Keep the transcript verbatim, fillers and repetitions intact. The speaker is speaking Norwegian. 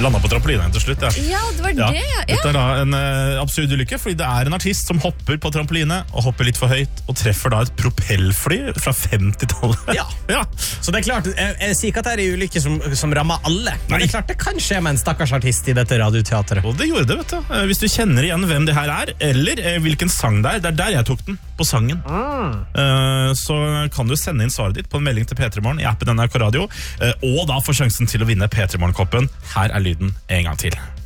landet på trampolinen til slutt. Ja, ja det var ja. det, ja. Dette er da en uh, absurd ulykke, fordi det er en artist som hopper på trampoline og hopper litt for høyt, og treffer da et propellfly fra femtitallet. Ja. ja. Så det er klart, jeg, jeg sier ikke at det er en ulykke som, som rammer alle, men Nei. det er klart det kan skje med en stakkars artist i dette radioteatret. Og det gjorde det, vet du. Hvis du kjenner igjen hvem det her er, eller uh, hvilken sang det er, det er der jeg tok den, på sangen. Mm. Uh, så kan du sende inn svaret ditt på en melding til P tre Morgen i appen N R K Radio, uh, og da få sjansen til å vinne P tre Morgen-koppen. Her er lyden en gang til.